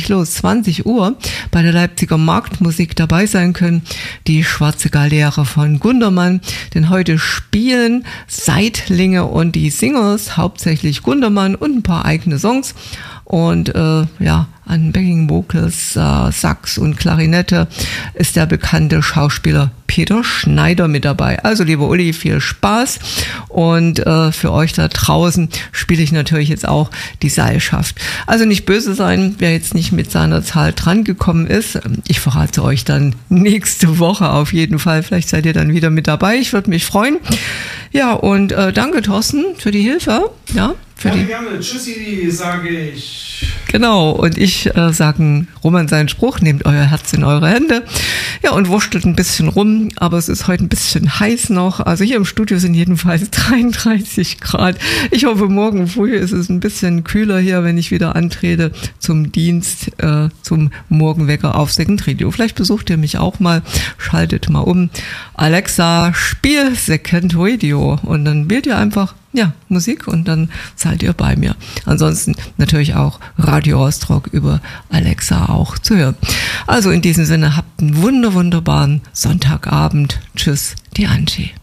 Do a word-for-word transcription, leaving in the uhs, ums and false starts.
nämlich los, zwanzig Uhr, bei der Leipziger Marktmusik dabei sein können. Die Schwarze Galeere von Gundermann, denn heute spielen Seitlinge und die Singers, hauptsächlich Gundermann und ein paar eigene Songs. Und äh, ja, an Backing Vocals, äh, Sax und Klarinette ist der bekannte Schauspieler Peter Schneider mit dabei. Also lieber Uli, viel Spaß. Und äh, für euch da draußen spiele ich natürlich jetzt auch die Seilschaft. Also nicht böse sein, wer jetzt nicht mit seiner Zahl dran gekommen ist. Ich verrate euch dann nächste Woche auf jeden Fall. Vielleicht seid ihr dann wieder mit dabei. Ich würde mich freuen. Ja, und äh, danke Thorsten für die Hilfe. Ja. Für gerne, die gerne. Tschüssi, sage ich. Genau, und ich äh, sage Roman seinen Spruch, nehmt euer Herz in eure Hände. Ja, und wurschtelt ein bisschen rum, aber es ist heute ein bisschen heiß noch. Also hier im Studio sind jedenfalls dreiunddreißig Grad. Ich hoffe, morgen früh ist es ein bisschen kühler hier, wenn ich wieder antrete zum Dienst, äh, zum Morgenwecker auf Second Radio. Vielleicht besucht ihr mich auch mal, schaltet mal um. Alexa, spiel Second Radio. Und dann wählt ihr einfach ja, Musik und dann seid ihr bei mir. Ansonsten natürlich auch Radio Ostrock über Alexa auch zu hören. Also in diesem Sinne, habt einen wunder, wunderbaren Sonntagabend. Tschüss, die Angie.